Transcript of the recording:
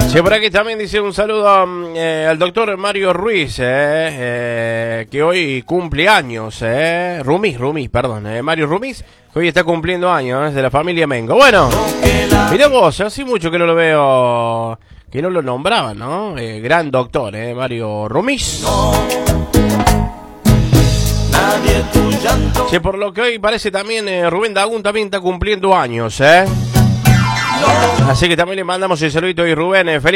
Sí, por aquí también dice un saludo al doctor Mario Ruiz, que hoy cumple años, Rumiz, perdón, Mario Rumiz, que hoy está cumpliendo años, de la familia Mengo. Bueno, mirá vos, hace mucho que no lo veo, que no lo nombraban, ¿no? Gran doctor, Mario Rumiz. Sí, por lo que hoy parece también Rubén Dagún también está cumpliendo años, Así que también le mandamos el saludito y Rubén, feliz